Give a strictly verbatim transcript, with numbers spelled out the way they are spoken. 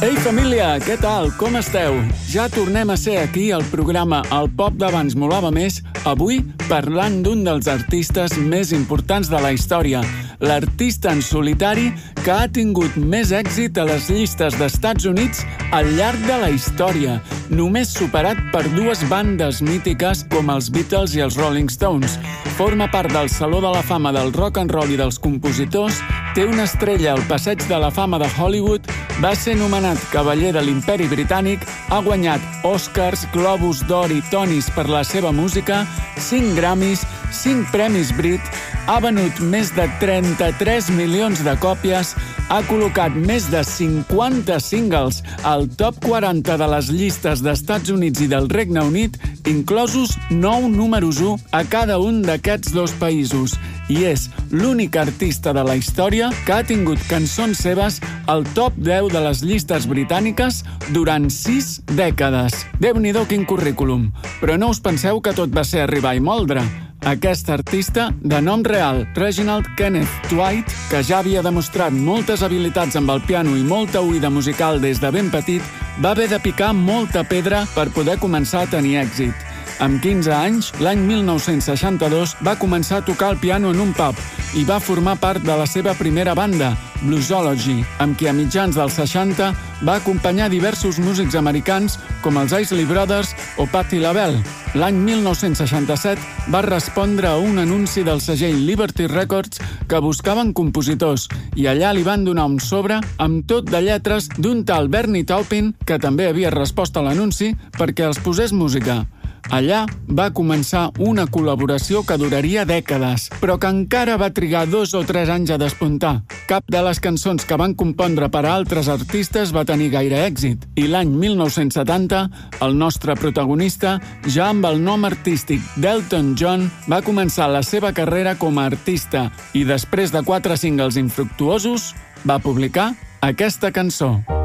Ei, família, què tal? Com esteu? Ja tornem a ser aquí al programa El Pop d'abans molava més, avui parlant d'un dels artistes més importants de la història, l'artista en solitari que ha tingut més èxit a les llistes d'Estats Units al llarg de la història, només superat per dues bandes mítiques com els Beatles i els Rolling Stones. Forma part del Saló de la Fama del Rock and Roll i dels compositors, té una estrella al Passeig de la Fama de Hollywood, va ser nomenat Cavaller de l'Imperi Britànic, ha guanyat Oscars, Globus d'Or i Tonys per la seva música, cinc Grammys, cinc Premis Brit, ha venut més de trenta-tres milions de còpies, ha col·locat més de cinquanta singles al top quaranta de les llistes d'Estats Units i del Regne Unit, inclosos nou números u a cada un d'aquests dos països, i és l'únic artista de la història que ha tingut cançons seves al top deu de les llistes britàniques durant sis dècades. Déu-n'hi-do quin currículum, però no us penseu que tot va ser arribar i moldre. Aquest artista, de nom real Reginald Kenneth Dwight, que ja havia demostrat moltes habilitats amb el piano i molta oïda musical des de ben petit, va haver de picar molta pedra per poder començar a tenir èxit. Amb quinze anys, l'any mil nou-cents seixanta-dos, va començar a tocar el piano en un pub i va formar part de la seva primera banda, Bluesology, amb qui a mitjans dels seixanta va acompanyar diversos músics americans com els Isley Brothers o Patti LaBelle. L'any mil nou-cents seixanta-set va respondre a un anunci del segell Liberty Records que buscaven compositors i allà li van donar un sobre amb tot de lletres d'un tal Bernie Taupin, que també havia respost a l'anunci, perquè els posés música. Allà va començar una col·laboració que duraria dècades, però que encara va trigar dos o tres anys a despuntar. Cap de les cançons que van compondre per a altres artistes va tenir gaire èxit, i l'any mil nou-cents setanta, el nostre protagonista, ja amb el nom artístic d'Elton John, va començar la seva carrera com a artista i després de quatre singles infructuosos, va publicar aquesta cançó.